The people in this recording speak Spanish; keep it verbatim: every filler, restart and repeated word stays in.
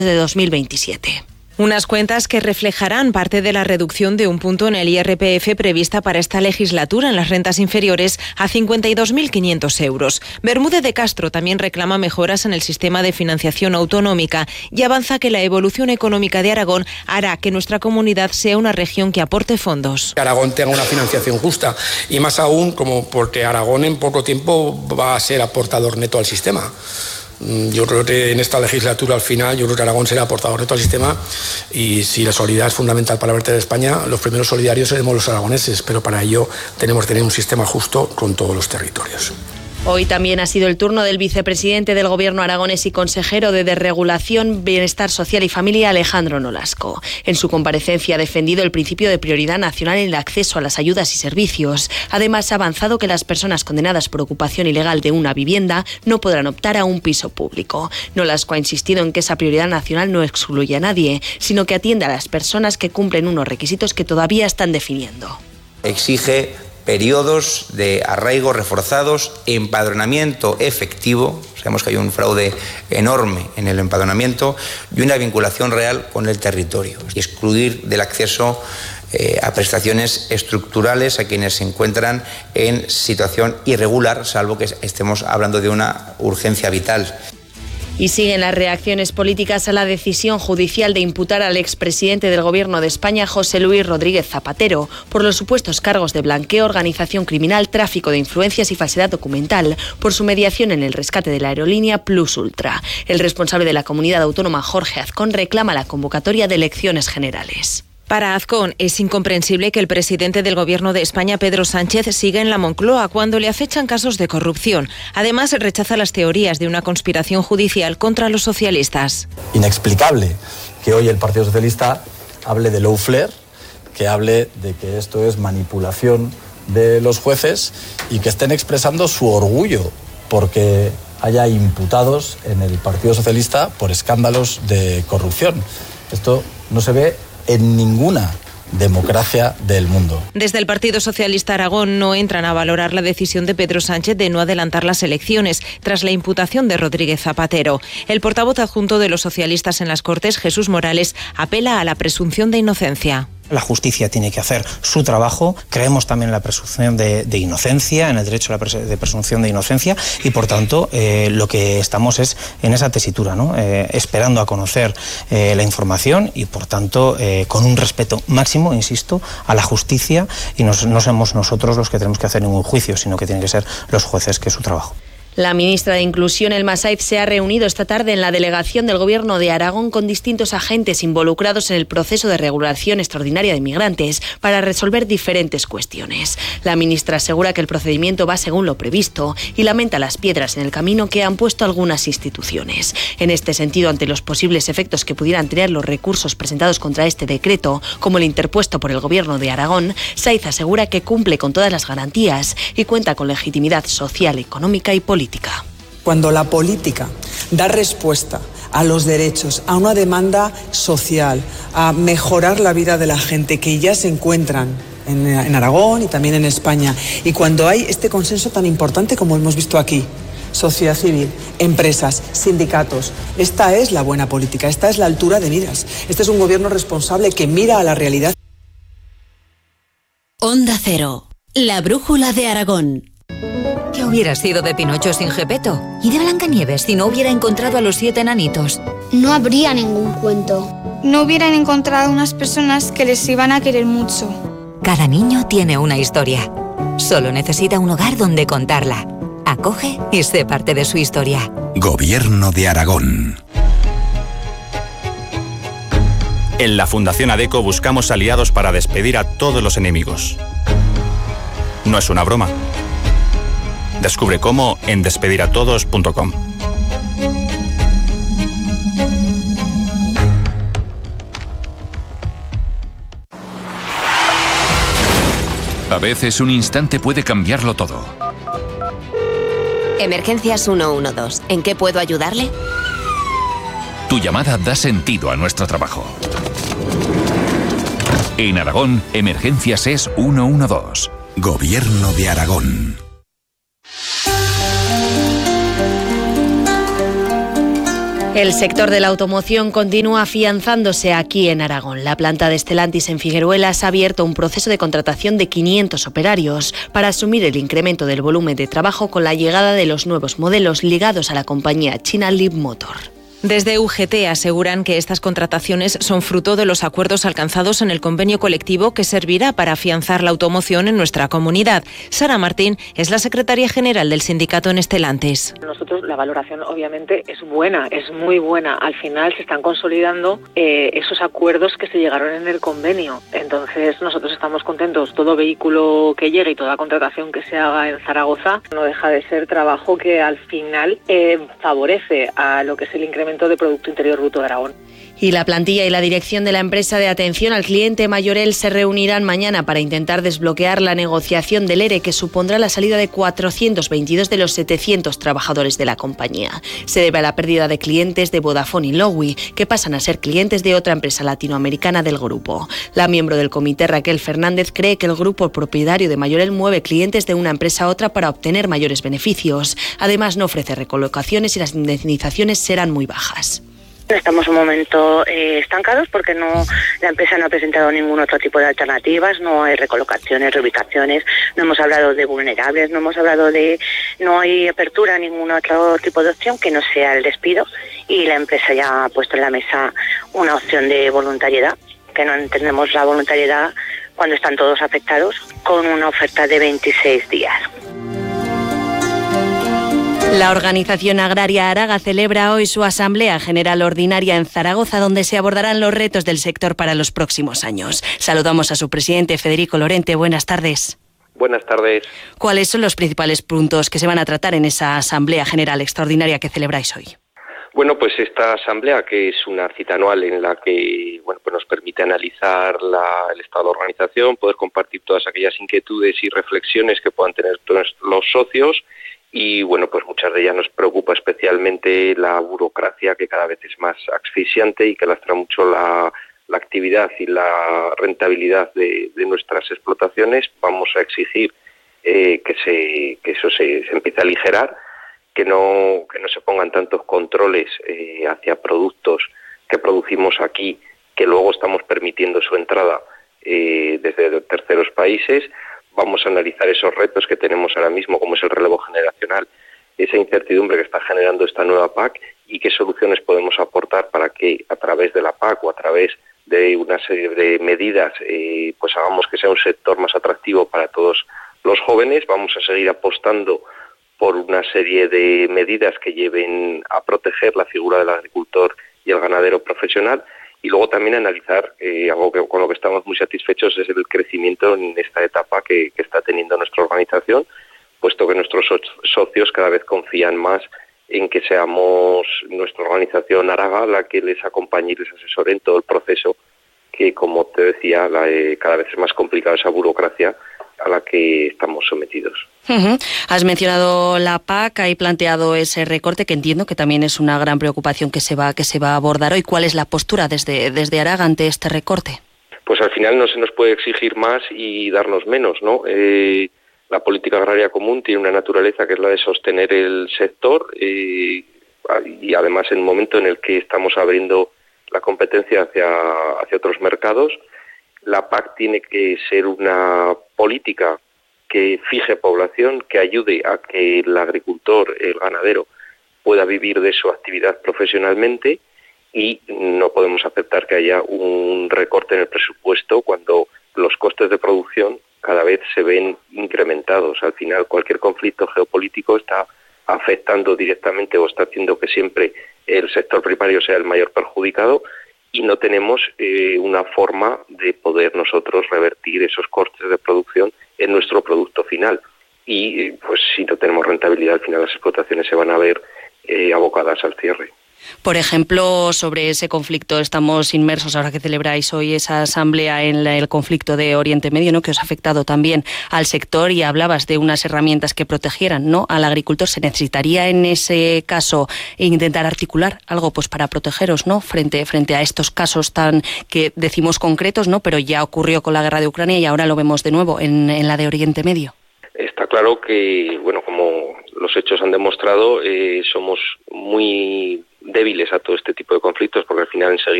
de dos mil veintisiete. Unas cuentas que reflejarán parte de la reducción de un punto en el I R P F prevista para esta legislatura en las rentas inferiores a cincuenta y dos mil quinientos euros. Bermúdez de Castro también reclama mejoras en el sistema de financiación autonómica y avanza que la evolución económica de Aragón hará que nuestra comunidad sea una región que aporte fondos. Que Aragón tenga una financiación justa y más aún como porque Aragón en poco tiempo va a ser aportador neto al sistema. Yo creo que en esta legislatura al final, yo creo que Aragón será aportador neto al sistema y si la solidaridad es fundamental para la vertebra de España, los primeros solidarios seremos los aragoneses, pero para ello tenemos que tener un sistema justo con todos los territorios. Hoy también ha sido el turno del vicepresidente del Gobierno aragonés y consejero de Desregulación, Bienestar Social y Familia, Alejandro Nolasco. En su comparecencia ha defendido el principio de prioridad nacional en el acceso a las ayudas y servicios. Además, ha avanzado que las personas condenadas por ocupación ilegal de una vivienda no podrán optar a un piso público. Nolasco ha insistido en que esa prioridad nacional no excluye a nadie, sino que atiende a las personas que cumplen unos requisitos que todavía están definiendo. Exige periodos de arraigo reforzados, empadronamiento efectivo, sabemos que hay un fraude enorme en el empadronamiento, y una vinculación real con el territorio. Y excluir del acceso eh, a prestaciones estructurales a quienes se encuentran en situación irregular, salvo que estemos hablando de una urgencia vital. Y siguen las reacciones políticas a la decisión judicial de imputar al expresidente del Gobierno de España, José Luis Rodríguez Zapatero, por los supuestos cargos de blanqueo, organización criminal, tráfico de influencias y falsedad documental, por su mediación en el rescate de la aerolínea Plus Ultra. El responsable de la comunidad autónoma, Jorge Azcón, reclama la convocatoria de elecciones generales. Para Azcón es incomprensible que el presidente del Gobierno de España, Pedro Sánchez, siga en la Moncloa cuando le acechan casos de corrupción. Además, rechaza las teorías de una conspiración judicial contra los socialistas. Inexplicable que hoy el Partido Socialista hable de lawfare, que hable de que esto es manipulación de los jueces y que estén expresando su orgullo porque haya imputados en el Partido Socialista por escándalos de corrupción. Esto no se ve en ninguna democracia del mundo. Desde el Partido Socialista Aragón no entran a valorar la decisión de Pedro Sánchez de no adelantar las elecciones tras la imputación de Rodríguez Zapatero. El portavoz adjunto de los socialistas en las Cortes, Jesús Morales, apela a la presunción de inocencia. La justicia tiene que hacer su trabajo. Creemos también en la presunción de, de inocencia, en el derecho a la pres- de presunción de inocencia y, por tanto, eh, lo que estamos es en esa tesitura, ¿no? Eh, esperando a conocer eh, la información y, por tanto, eh, con un respeto máximo, insisto, a la justicia y nos, no somos nosotros los que tenemos que hacer ningún juicio, sino que tienen que ser los jueces, que es su trabajo. La ministra de Inclusión, Elma Saiz, se ha reunido esta tarde en la delegación del Gobierno de Aragón con distintos agentes involucrados en el proceso de regulación extraordinaria de migrantes para resolver diferentes cuestiones. La ministra asegura que el procedimiento va según lo previsto y lamenta las piedras en el camino que han puesto algunas instituciones. En este sentido, ante los posibles efectos que pudieran tener los recursos presentados contra este decreto, como el interpuesto por el Gobierno de Aragón, Saiz asegura que cumple con todas las garantías y cuenta con legitimidad social, económica y política. Cuando la política da respuesta a los derechos, a una demanda social, a mejorar la vida de la gente que ya se encuentran en, en Aragón y también en España, y cuando hay este consenso tan importante como hemos visto aquí, sociedad civil, empresas, sindicatos, esta es la buena política, esta es la altura de miras. Este es un gobierno responsable que mira a la realidad. Onda Cero, la brújula de Aragón. ¿Qué hubiera sido de Pinocho sin Gepetto? ¿Y de Blancanieves si no hubiera encontrado a los siete enanitos? No habría ningún cuento. No hubieran encontrado unas personas que les iban a querer mucho. Cada niño tiene una historia. Solo necesita un hogar donde contarla. Acoge y sé parte de su historia. Gobierno de Aragón. En la Fundación ADECO buscamos aliados para despedir a todos los enemigos. No es una broma. Descubre cómo en despedir a todos punto com. A veces un instante puede cambiarlo todo. Emergencias ciento doce. ¿En qué puedo ayudarle? Tu llamada da sentido a nuestro trabajo. En Aragón, Emergencias es ciento doce. Gobierno de Aragón. El sector de la automoción continúa afianzándose aquí en Aragón. La planta de Stellantis en Figueruelas ha abierto un proceso de contratación de quinientos operarios para asumir el incremento del volumen de trabajo con la llegada de los nuevos modelos ligados a la compañía china Leapmotor. Desde U G T aseguran que estas contrataciones son fruto de los acuerdos alcanzados en el convenio colectivo que servirá para afianzar la automoción en nuestra comunidad. Sara Martín es la secretaria general del sindicato en Stellantis. Nosotros la valoración obviamente es buena, es muy buena. Al final se están consolidando eh, esos acuerdos que se llegaron en el convenio. Entonces nosotros estamos contentos. Todo vehículo que llegue y toda contratación que se haga en Zaragoza no deja de ser trabajo que al final eh, favorece a lo que es el incremento de Producto Interior Bruto de Aragón. Y la plantilla y la dirección de la empresa de atención al cliente Mayorel se reunirán mañana para intentar desbloquear la negociación del ERE, que supondrá la salida de cuatrocientos veintidós de los setecientos trabajadores de la compañía. Se debe a la pérdida de clientes de Vodafone y Lowy, que pasan a ser clientes de otra empresa latinoamericana del grupo. La miembro del comité, Raquel Fernández, cree que el grupo propietario de Mayorel mueve clientes de una empresa a otra para obtener mayores beneficios. Además, no ofrece recolocaciones y las indemnizaciones serán muy bajas. Estamos un momento eh, estancados porque no la empresa no ha presentado ningún otro tipo de alternativas, no hay recolocaciones, reubicaciones, no hemos hablado de vulnerables, no hemos hablado de, no hay apertura a ningún otro tipo de opción que no sea el despido, y la empresa ya ha puesto en la mesa una opción de voluntariedad, que no entendemos la voluntariedad cuando están todos afectados, con una oferta de veintiséis días. La organización agraria Araga celebra hoy su Asamblea General Ordinaria en Zaragoza, donde se abordarán los retos del sector para los próximos años. Saludamos a su presidente, Federico Lorente. Buenas tardes. Buenas tardes. ¿Cuáles son los principales puntos que se van a tratar en esa Asamblea General Extraordinaria que celebráis hoy? Bueno, pues esta asamblea, que es una cita anual en la que bueno, pues nos permite analizar la, el estado de la organización, poder compartir todas aquellas inquietudes y reflexiones que puedan tener todos los socios. Y bueno, pues muchas de ellas nos preocupa especialmente la burocracia, que cada vez es más asfixiante y que lastra mucho la, la actividad y la rentabilidad de, de nuestras explotaciones. Vamos a exigir eh, que, se, que eso se, se empiece a aligerar, que no, que no se pongan tantos controles eh, hacia productos que producimos aquí, que luego estamos permitiendo su entrada eh, desde terceros países. Vamos a analizar esos retos que tenemos ahora mismo, como es el relevo generacional, esa incertidumbre que está generando esta nueva P A C, y qué soluciones podemos aportar para que a través de la P A C o a través de una serie de medidas eh, pues hagamos que sea un sector más atractivo para todos los jóvenes. Vamos a seguir apostando por una serie de medidas que lleven a proteger la figura del agricultor y el ganadero profesional. Y luego también analizar eh, algo que, con lo que estamos muy satisfechos es el crecimiento en esta etapa que, que está teniendo nuestra organización, puesto que nuestros socios cada vez confían más en que seamos nuestra organización Araga la que les acompañe y les asesore en todo el proceso, que como te decía, la, eh, cada vez es más complicada esa burocracia a la que estamos sometidos. Uh-huh. Has mencionado la P A C, hay planteado ese recorte, que entiendo que también es una gran preocupación que se va que se va a abordar hoy. ¿Cuál es la postura desde, desde Araga ante este recorte? Pues al final no se nos puede exigir más y darnos menos, ¿no? Eh, la política agraria común tiene una naturaleza que es la de sostener el sector eh, y además en un momento en el que estamos abriendo la competencia hacia, hacia otros mercados. La P A C tiene que ser una política que fije población, que ayude a que el agricultor, el ganadero, pueda vivir de su actividad profesionalmente, y no podemos aceptar que haya un recorte en el presupuesto cuando los costes de producción cada vez se ven incrementados. Al final, cualquier conflicto geopolítico está afectando directamente o está haciendo que siempre el sector primario sea el mayor perjudicado, y no tenemos eh, una forma de poder nosotros revertir esos costes de producción en nuestro producto final. Y eh, pues si no tenemos rentabilidad, al final las explotaciones se van a ver eh, abocadas al cierre. Por ejemplo, sobre ese conflicto, estamos inmersos ahora que celebráis hoy esa asamblea en el conflicto de Oriente Medio, ¿no?, que os ha afectado también al sector, y hablabas de unas herramientas que protegieran, ¿no?, al agricultor. ¿Se necesitaría en ese caso intentar articular algo pues para protegeros, ¿no?, frente, frente a estos casos tan que decimos concretos, ¿no?, pero ya ocurrió con la guerra de Ucrania y ahora lo vemos de nuevo en, en la de Oriente Medio? Está claro que, bueno, como los hechos han demostrado, eh, somos muy débiles a todo este tipo de conflictos, porque al final enseguida